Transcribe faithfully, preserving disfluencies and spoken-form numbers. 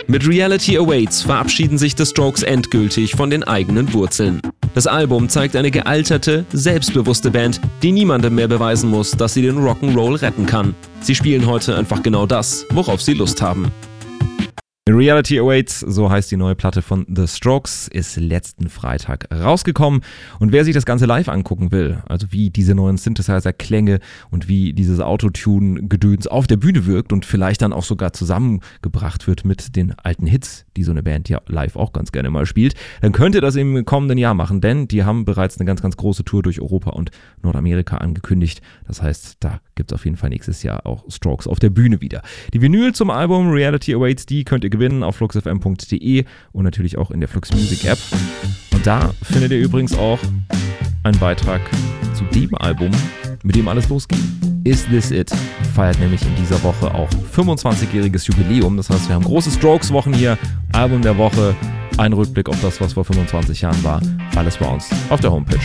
Mit Reality Awaits verabschieden sich The Strokes endgültig von den eigenen Wurzeln. Das Album zeigt eine gealterte, selbstbewusste Band, die niemandem mehr beweisen muss, dass sie den Rock'n'Roll retten kann. Sie spielen heute einfach genau das, worauf sie Lust haben. Reality Awaits, so heißt die neue Platte von The Strokes, ist letzten Freitag rausgekommen. Und wer sich das Ganze live angucken will, also wie diese neuen Synthesizer-Klänge und wie dieses Autotune-Gedöns auf der Bühne wirkt und vielleicht dann auch sogar zusammengebracht wird mit den alten Hits, die so eine Band ja live auch ganz gerne mal spielt, dann könnt ihr das im kommenden Jahr machen, denn die haben bereits eine ganz, ganz große Tour durch Europa und Nordamerika angekündigt. Das heißt, da gibt es auf jeden Fall nächstes Jahr auch Strokes auf der Bühne wieder. Die Vinyl zum Album Reality Awaits, die könnt ihr gewinnen auf flux f m punkt d e und natürlich auch in der Flux Music App. Und da findet ihr übrigens auch einen Beitrag zu dem Album, mit dem alles losgeht. Is This It feiert nämlich in dieser Woche auch fünfundzwanzigjähriges Jubiläum. Das heißt, wir haben große Strokes-Wochen hier, Album der Woche, ein Rückblick auf das, was vor fünfundzwanzig Jahren war. Alles bei uns auf der Homepage.